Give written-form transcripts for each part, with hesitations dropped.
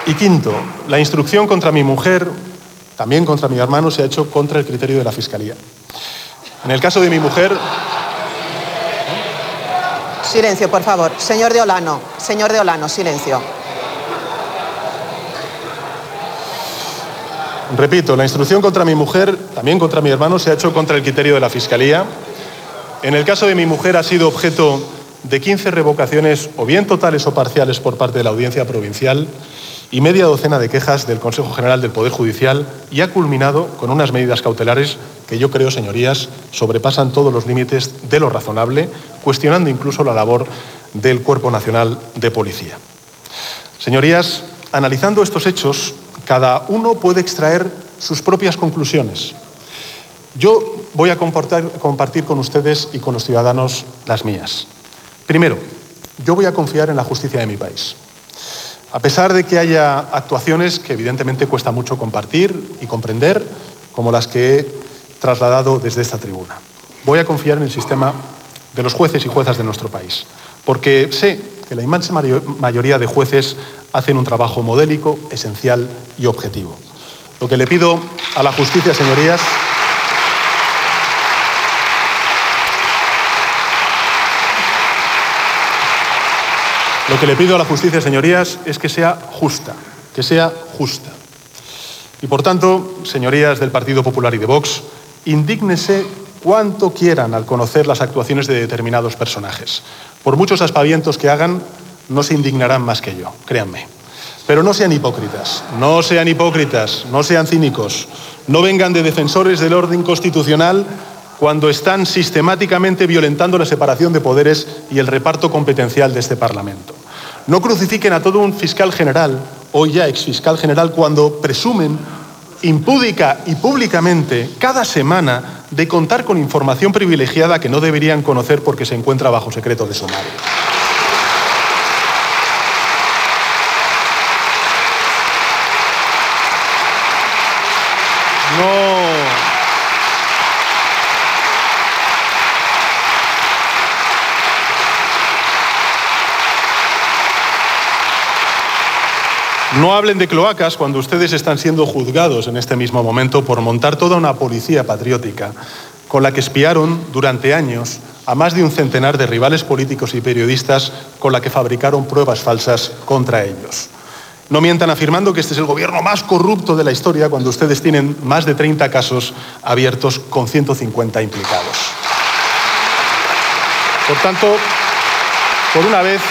Y quinto, la instrucción contra mi mujer, también contra mi hermano, se ha hecho contra el criterio de la Fiscalía. En el caso de mi mujer... Silencio, por favor. Señor de Olano, silencio. Repito, la instrucción contra mi mujer, también contra mi hermano, se ha hecho contra el criterio de la Fiscalía. En el caso de mi mujer ha sido objeto de 15 revocaciones, o bien totales o parciales, por parte de la Audiencia Provincial y media docena de quejas del Consejo General del Poder Judicial, y ha culminado con unas medidas cautelares que yo creo, señorías, sobrepasan todos los límites de lo razonable, cuestionando incluso la labor del Cuerpo Nacional de Policía. Señorías, analizando estos hechos, cada uno puede extraer sus propias conclusiones. Yo voy a compartir con ustedes y con los ciudadanos las mías. Primero, yo voy a confiar en la justicia de mi país. A pesar de que haya actuaciones que evidentemente cuesta mucho compartir y comprender, como las que he trasladado desde esta tribuna. Voy a confiar en el sistema de los jueces y juezas de nuestro país, porque sé que la inmensa mayoría de jueces hacen un trabajo modélico, esencial y objetivo. Lo que le pido a la justicia, señorías, es que sea justa, Y por tanto, señorías del Partido Popular y de Vox, indígnese cuanto quieran al conocer las actuaciones de determinados personajes. Por muchos aspavientos que hagan, no se indignarán más que yo, créanme. Pero no sean hipócritas, no sean cínicos, no vengan de defensores del orden constitucional cuando están sistemáticamente violentando la separación de poderes y el reparto competencial de este Parlamento. No crucifiquen a todo un fiscal general, hoy ya exfiscal general, cuando presumen impúdica y públicamente cada semana de contar con información privilegiada que no deberían conocer porque se encuentra bajo secreto de sumario. No hablen de cloacas cuando ustedes están siendo juzgados en este mismo momento por montar toda una policía patriótica con la que espiaron durante años a más de un centenar de rivales políticos y periodistas, con la que fabricaron pruebas falsas contra ellos. No mientan afirmando que este es el gobierno más corrupto de la historia cuando ustedes tienen más de 30 casos abiertos con 150 implicados. Por tanto, por una vez,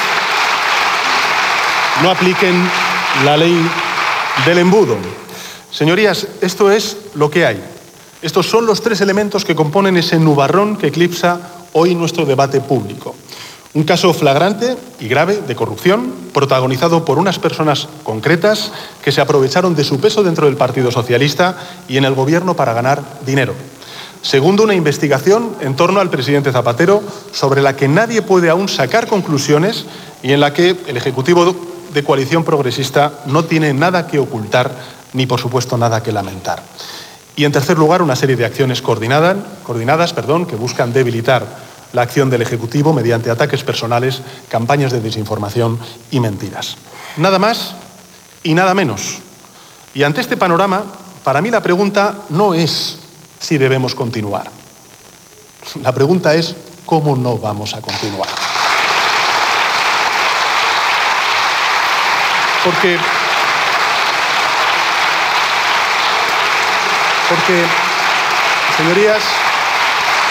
no apliquen la ley del embudo. Señorías, esto es lo que hay. Estos son los tres elementos que componen ese nubarrón que eclipsa hoy nuestro debate público. Un caso flagrante y grave de corrupción, protagonizado por unas personas concretas que se aprovecharon de su peso dentro del Partido Socialista y en el gobierno para ganar dinero. Segundo, una investigación en torno al presidente Zapatero sobre la que nadie puede aún sacar conclusiones y en la que el Ejecutivo de coalición progresista no tiene nada que ocultar ni, por supuesto, nada que lamentar. Y, en tercer lugar, una serie de acciones coordinadas, que buscan debilitar la acción del Ejecutivo mediante ataques personales, campañas de desinformación y mentiras. Nada más y nada menos. Y ante este panorama, para mí la pregunta no es si debemos continuar. La pregunta es cómo no vamos a continuar. Porque, señorías,